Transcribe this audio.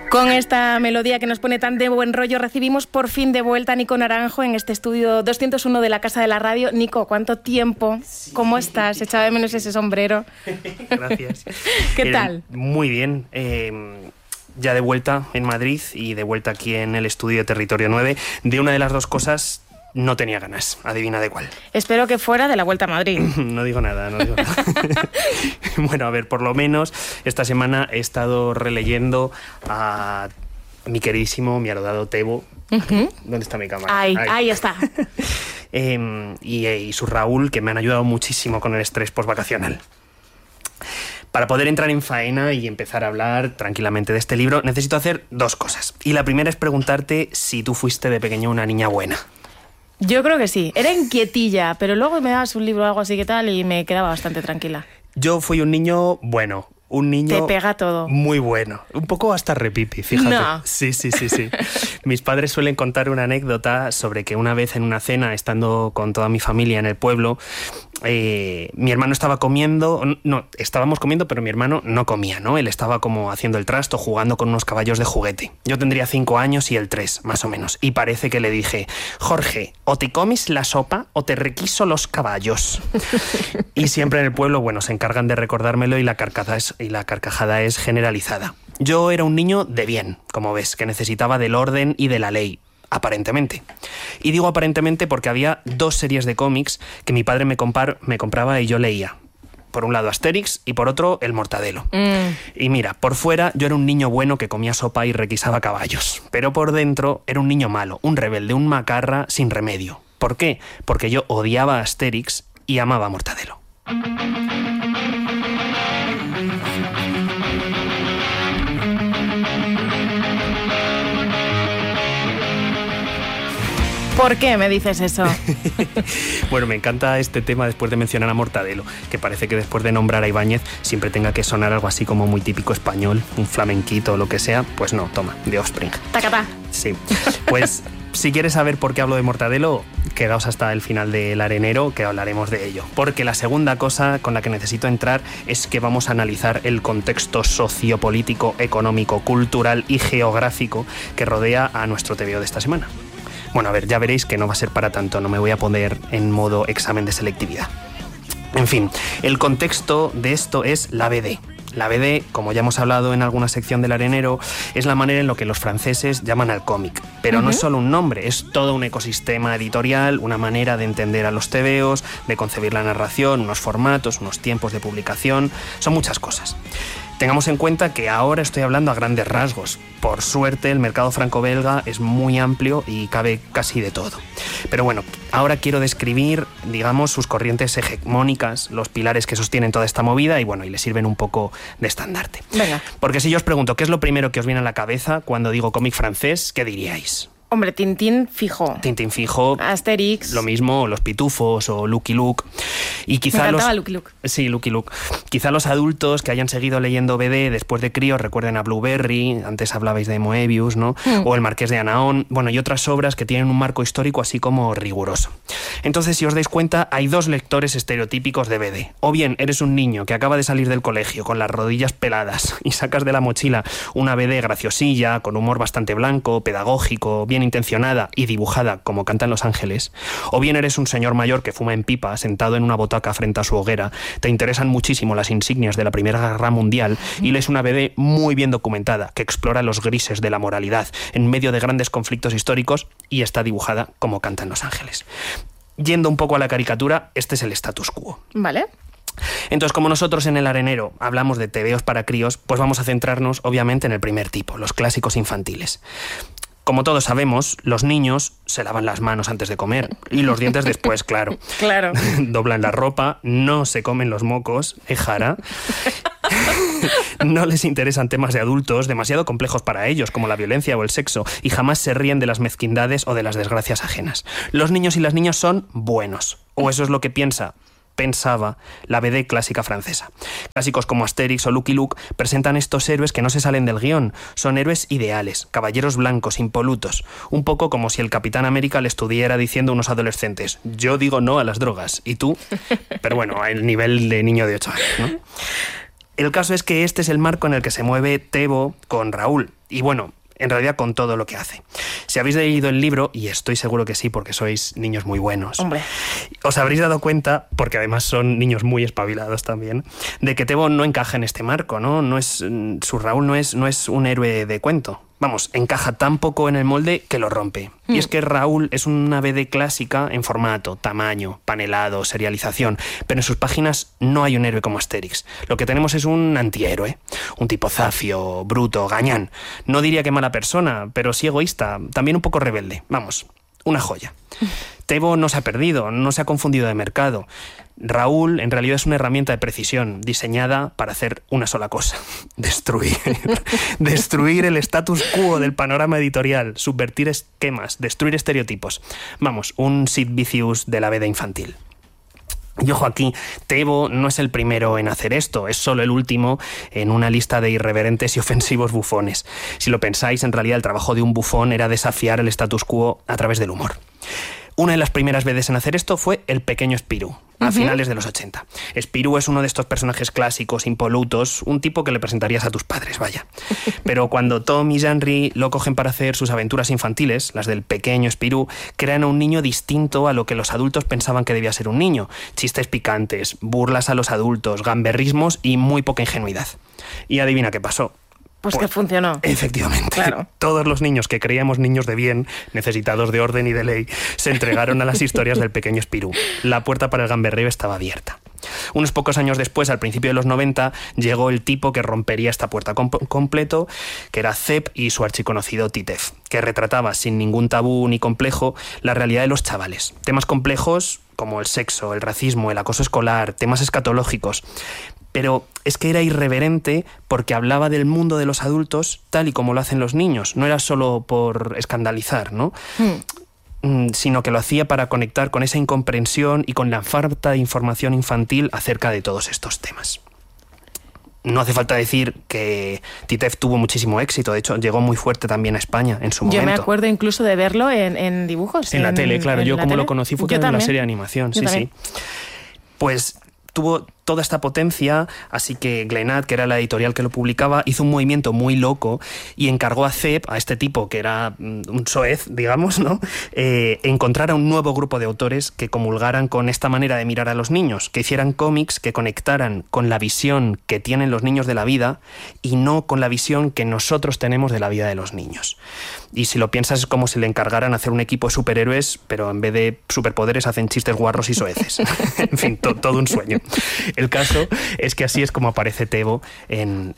Con esta melodía que nos pone tan de buen rollo, recibimos por fin de vuelta a Nico Naranjo en este estudio 201 de la Casa de la Radio. Nico, ¿cuánto tiempo? Sí. ¿Cómo estás? Echaba de menos ese sombrero. Gracias. ¿Qué tal? Muy bien. Ya de vuelta en Madrid y de vuelta aquí en el estudio de Territorio 9. De una de las dos cosas no tenía ganas. Adivina de cuál. Espero que fuera de la Vuelta a Madrid. No digo nada. Bueno, a ver, por lo menos esta semana he estado releyendo a mi queridísimo, mi adorado Tebo. Uh-huh. ¿Dónde está mi cámara? Ahí está. Y su Raúl, que me han ayudado muchísimo con el estrés postvacacional. Para poder entrar en faena y empezar a hablar tranquilamente de este libro, necesito hacer dos cosas. Y la primera es preguntarte si tú fuiste de pequeño una niña buena. Yo creo que sí. Era inquietilla, pero luego me dabas un libro o algo así que tal y me quedaba bastante tranquila. Yo fui un niño bueno. Un niño... Te pega todo. Muy bueno. Un poco hasta repipi, fíjate. No. Sí. Mis padres suelen contar una anécdota sobre que una vez en una cena, estando con toda mi familia en el pueblo, mi hermano estaba comiendo... No, estábamos comiendo, pero mi hermano no comía, ¿no? Él estaba como haciendo el trasto, jugando con unos caballos de juguete. Yo tendría 5 años y él 3, más o menos. Y parece que le dije, Jorge, o te comes la sopa o te requiso los caballos. Y siempre en el pueblo, bueno, se encargan de recordármelo y la carcajada es generalizada. Yo era un niño de bien, como ves, que necesitaba del orden y de la ley, aparentemente. Y digo aparentemente porque había 2 series de cómics que mi padre me compraba y yo leía. Por un lado Asterix y por otro El Mortadelo. Y mira, por fuera yo era un niño bueno que comía sopa y requisaba caballos. Pero por dentro era un niño malo, un rebelde, un macarra sin remedio. ¿Por qué? Porque yo odiaba a Asterix y amaba a Mortadelo. ¿Por qué me dices eso? Bueno, me encanta este tema después de mencionar a Mortadelo, que parece que después de nombrar a Ibáñez siempre tenga que sonar algo así como muy típico español, un flamenquito o lo que sea. Pues no, toma, de Offspring. Tacatá. Sí, pues si quieres saber por qué hablo de Mortadelo, quedaos hasta el final del Arenero, que hablaremos de ello. Porque la segunda cosa con la que necesito entrar es que vamos a analizar el contexto sociopolítico, económico, cultural y geográfico que rodea a nuestro TVO de esta semana. Bueno, a ver, ya veréis que no va a ser para tanto, no me voy a poner en modo examen de selectividad. En fin, el contexto de esto es la BD. La BD, como ya hemos hablado en alguna sección del Arenero, es la manera en la que los franceses llaman al cómic. Pero no es solo un nombre, es todo un ecosistema editorial, una manera de entender a los tebeos, de concebir la narración, unos formatos, unos tiempos de publicación, son muchas cosas. Tengamos en cuenta que ahora estoy hablando a grandes rasgos. Por suerte, el mercado franco-belga es muy amplio y cabe casi de todo. Pero bueno, ahora quiero describir, digamos, sus corrientes hegemónicas, los pilares que sostienen toda esta movida y bueno, y le sirven un poco de estandarte. Venga. Porque si yo os pregunto qué es lo primero que os viene a la cabeza cuando digo cómic francés, ¿qué diríais? Hombre, Tintín fijo. Tintín fijo. Asterix. Lo mismo, Los Pitufos o Lucky Luke. Y quizá me encantaba Lucky Luke. Sí, Lucky Luke. Quizá los adultos que hayan seguido leyendo BD después de críos recuerden a Blueberry, antes hablabais de Moebius, ¿no? O El Marqués de Anaón, bueno, y otras obras que tienen un marco histórico así como riguroso. Entonces, si os dais cuenta, hay 2 lectores estereotípicos de BD. O bien eres un niño que acaba de salir del colegio con las rodillas peladas y sacas de la mochila una BD graciosilla, con humor bastante blanco, pedagógico, bien intencionada y dibujada como cantan Los Ángeles, o bien eres un señor mayor que fuma en pipa sentado en una butaca frente a su hoguera, te interesan muchísimo las insignias de la Primera Guerra Mundial y lees una BD muy bien documentada que explora los grises de la moralidad en medio de grandes conflictos históricos y está dibujada como cantan Los Ángeles. Yendo un poco a la caricatura, este es el status quo. Vale. Entonces, como nosotros en el Arenero hablamos de tebeos para críos, pues vamos a centrarnos obviamente en el primer tipo, los clásicos infantiles. Como todos sabemos, los niños se lavan las manos antes de comer y los dientes después, claro. Claro. Doblan la ropa, no se comen los mocos, jara. No les interesan temas de adultos demasiado complejos para ellos, como la violencia o el sexo, y jamás se ríen de las mezquindades o de las desgracias ajenas. Los niños y las niñas son buenos, o eso es lo que pensaba la BD clásica francesa. Clásicos como Asterix o Lucky Luke presentan estos héroes que no se salen del guión. Son héroes ideales, caballeros blancos, impolutos. Un poco como si el Capitán América le estuviera diciendo a unos adolescentes: yo digo no a las drogas, ¿y tú? Pero bueno, a el nivel de niño de 8 años, ¿no? El caso es que este es el marco en el que se mueve Tebo con Raúl. Y bueno, en realidad con todo lo que hace. Si habéis leído el libro, y estoy seguro que sí, porque sois niños muy buenos, Hombre, os habréis dado cuenta, porque además son niños muy espabilados también, de que Tebo no encaja en este marco, ¿no? Su Raúl no es un héroe de cuento. Vamos, encaja tan poco en el molde que lo rompe. Y es que Raúl es una BD clásica en formato, tamaño, panelado, serialización, pero en sus páginas no hay un héroe como Asterix. Lo que tenemos es un antihéroe, un tipo zafio, bruto, gañán. No diría que mala persona, pero sí egoísta, también un poco rebelde. Vamos, una joya. Tebo no se ha perdido, no se ha confundido de mercado. Raúl en realidad es una herramienta de precisión diseñada para hacer una sola cosa: destruir. Destruir el status quo del panorama editorial, subvertir esquemas, destruir estereotipos. Vamos, un Sid Vicious de la BD infantil. Y ojo aquí, Tebo no es el primero en hacer esto, es solo el último en una lista de irreverentes y ofensivos bufones. Si lo pensáis, en realidad el trabajo de un bufón era desafiar el status quo a través del humor. Una de las primeras veces en hacer esto fue el pequeño Spirou, a finales de los 80. Spirou es uno de estos personajes clásicos, impolutos, un tipo que le presentarías a tus padres, vaya. Pero cuando Tom y Henry lo cogen para hacer sus aventuras infantiles, las del pequeño Spirou, crean a un niño distinto a lo que los adultos pensaban que debía ser un niño. Chistes picantes, burlas a los adultos, gamberrismos y muy poca ingenuidad. Y adivina qué pasó. pues que funcionó. Efectivamente. Claro. Todos los niños que creíamos niños de bien, necesitados de orden y de ley, se entregaron a las historias del pequeño Spirou. La puerta para el gamberreo estaba abierta. Unos pocos años después, al principio de los 90, llegó el tipo que rompería esta puerta completo, que era Zep y su archiconocido Titef, que retrataba sin ningún tabú ni complejo la realidad de los chavales. Temas complejos como el sexo, el racismo, el acoso escolar, temas escatológicos. Pero es que era irreverente porque hablaba del mundo de los adultos tal y como lo hacen los niños. No era solo por escandalizar, ¿no? Sino que lo hacía para conectar con esa incomprensión y con la falta de información infantil acerca de todos estos temas. No hace falta decir que Titef tuvo muchísimo éxito. De hecho, llegó muy fuerte también a España en su momento. Yo me acuerdo incluso de verlo en dibujos. En la tele, claro. Yo como lo conocí fue en la serie de animación. Yo también. Sí. Pues tuvo toda esta potencia, así que Glenad, que era la editorial que lo publicaba, hizo un movimiento muy loco y encargó a Zep, a este tipo que era un soez, digamos, ¿no? Encontrar a un nuevo grupo de autores que comulgaran con esta manera de mirar a los niños, que hicieran cómics que conectaran con la visión que tienen los niños de la vida y no con la visión que nosotros tenemos de la vida de los niños. Y si lo piensas, es como si le encargaran hacer un equipo de superhéroes, pero en vez de superpoderes hacen chistes guarros y soeces. En fin, todo un sueño. El caso es que así es como aparece Tebo en